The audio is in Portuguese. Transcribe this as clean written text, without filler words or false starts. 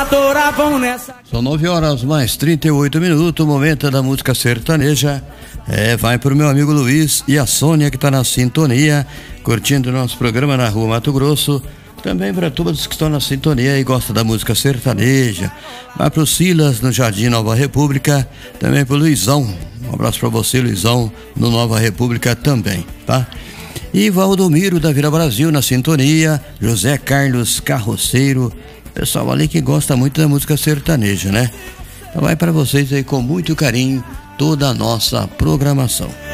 motora vão nessa. São 9h mais 38 minutos, momento da música sertaneja. Vai pro meu amigo Luiz e a Sônia que tá na sintonia, curtindo o nosso programa na Rua Mato Grosso. Também para todos que estão na sintonia e gostam da música sertaneja. Vai pro Silas no Jardim Nova República. Também pro Luizão. Um abraço para você, Luizão, no Nova República também, tá? E Valdomiro da Vila Brasil na sintonia. José Carlos Carroceiro. Pessoal ali que gosta muito da música sertaneja, né? Então vai para vocês aí com muito carinho toda a nossa programação.